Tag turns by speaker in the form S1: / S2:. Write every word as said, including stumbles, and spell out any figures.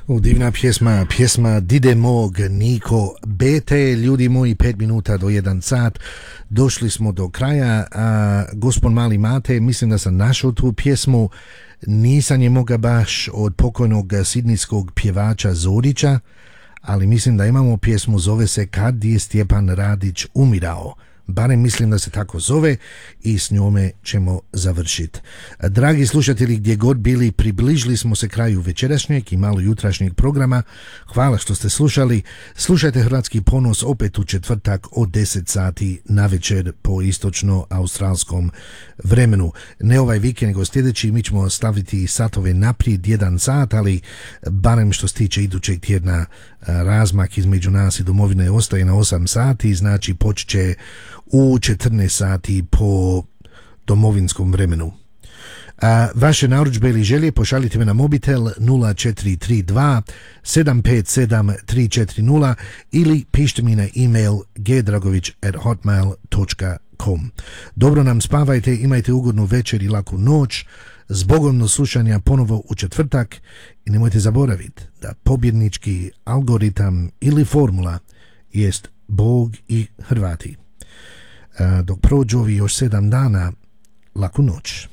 S1: O, divna pjesma, pjesma Dide mog Niko Bete. Ljudi moji, pet minuta do jedan sat. Došli smo do kraja. A, gospod Mali Mate, mislim da sam našao tu pjesmu. Nisam je moga baš od pokojnog sidnijskog pjevača Zorića, ali mislim da imamo pjesmu, zove se Kad je Stjepan Radić umirao. Barem mislim da se tako zove i s njome ćemo završiti. Dragi slušatelji, gdje god bili, približili smo se kraju večerašnjeg i malo jutrašnjeg programa. Hvala što ste slušali. Slušajte Hrvatski ponos opet u četvrtak od deset sati na večer po istočno-australskom vremenu. Ne ovaj vikend, nego sljedeći. Mi ćemo staviti satove naprijed jedan sat, ali barem što se tiče idućeg tjedna razmak između nas i domovine ostaje na osam sati, znači počet će u četrnaest sati po domovinskom vremenu. A vaše narudžbe ili želje pošaljite me na mobitel nula četiri tri dva sedam pet sedam tri četiri nula ili pišite mi na e-mail gdragović at hotmail dot com. Dobro nam spavajte, imajte ugodnu večer i laku noć. Zbogom do slušanja ponovo u četvrtak i nemojte zaboraviti da pobjednički algoritam ili formula jest Bog i Hrvati. A dok prođu ovi još sedam dana, laku noć.